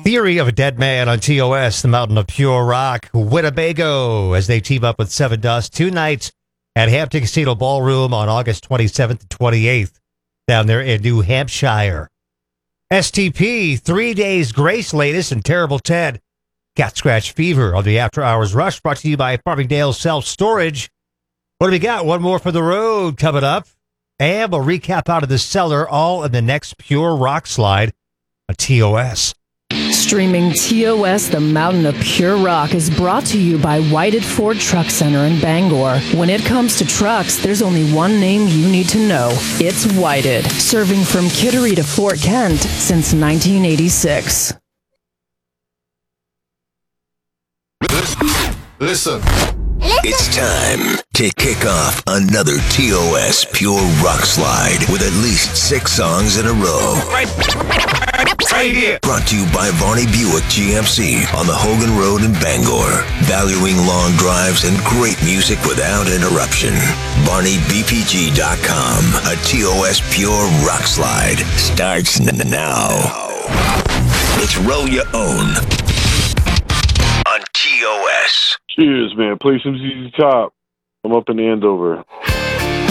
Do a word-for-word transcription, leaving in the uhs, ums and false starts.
Theory of a Dead Man on T O S, the Mountain of Pure Rock, Winnebago, as they team up with Seven Dust two nights at Hampton Casino Ballroom on August twenty-seventh and twenty-eighth down there in New Hampshire. S T P, Three Days Grace latest, and Terrible Ted, Cat Scratch Fever on the After Hours Rush, brought to you by Farmingdale Self Storage. What do we got? One more for the road coming up. And we'll recap out of the cellar, all in the next Pure Rock slide on T O S. Streaming T O S, the Mountain of Pure Rock, is brought to you by Whited Ford Truck Center in Bangor. When it comes to trucks, there's only one name you need to know. It's Whited, serving from Kittery to Fort Kent since nineteen eighty-six. Listen. It's time to kick off another T O S Pure Rock Slide with at least six songs in a row. Right, right here. Brought to you by Varney Buick G M C on the Hogan Road in Bangor. Valuing long drives and great music without interruption. Varney B P G dot com. A T O S Pure Rock Slide starts n- now. It's Roll Your Own on T O S. Cheers, man. Play some Z Z Top. I'm up in Andover.